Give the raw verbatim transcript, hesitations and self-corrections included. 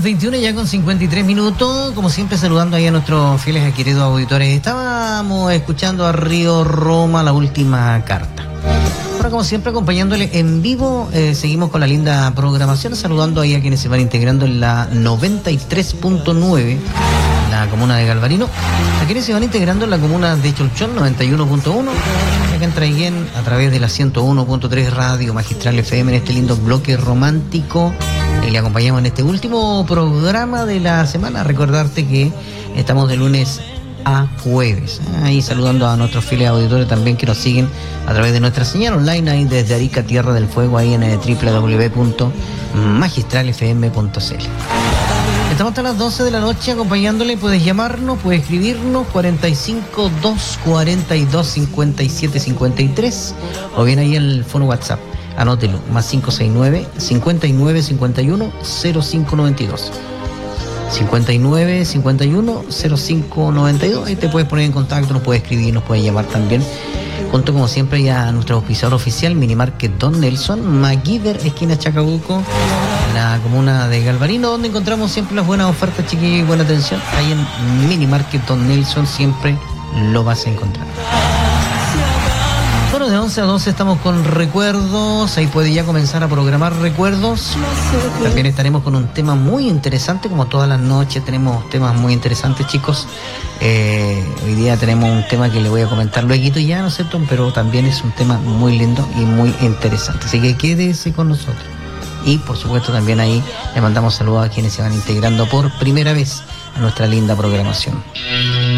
veintiuna ya con cincuenta y tres minutos, como siempre saludando ahí a nuestros fieles y queridos auditores. Estábamos escuchando a Río Roma, la última carta. Ahora, como siempre, acompañándole en vivo, eh, seguimos con la linda programación, saludando ahí a quienes se van integrando en la noventa y tres punto nueve, la comuna de Galvarino, a quienes se van integrando en la comuna de Cholchón, noventa y uno punto uno, y acá en Traiguén, a través de la ciento uno punto tres Radio Magistral F M, en este lindo bloque romántico. Y le acompañamos en este último programa de la semana. Recordarte que estamos de lunes a jueves. Ahí saludando a nuestros fieles auditores también que nos siguen a través de nuestra señal online ahí desde Arica, Tierra del Fuego, ahí en el doble u doble u doble u punto magistral f m punto c l. Estamos hasta las doce de la noche acompañándole. Puedes llamarnos, puedes escribirnos cuarenta y cinco, dos cuarenta y dos, cincuenta y siete, cincuenta y tres, o bien ahí el fono WhatsApp. Anótelo, más cinco seis nueve, cincuenta y nueve, cincuenta y uno, cero cinco noventa y dos. cincuenta y nueve, cincuenta y uno, cero cinco noventa y dos. Ahí te puedes poner en contacto, nos puedes escribir, nos puedes llamar también. Junto, como siempre, ya a nuestro auspiciador oficial, Minimarket Don Nelson, MacGyver, esquina Chacabuco, en la comuna de Galvarino, donde encontramos siempre las buenas ofertas, chiquillos, y buena atención. Ahí en Minimarket Don Nelson siempre lo vas a encontrar. Bueno, de once a doce estamos con recuerdos. Ahí puede ya comenzar a programar recuerdos. También estaremos con un tema muy interesante, como todas las noches tenemos temas muy interesantes, chicos. Eh, hoy día tenemos un tema que le voy a comentar luego ya, ¿no es cierto? Pero también es un tema muy lindo y muy interesante. Así que quédese con nosotros. Y por supuesto también ahí le mandamos saludos a quienes se van integrando por primera vez a nuestra linda programación.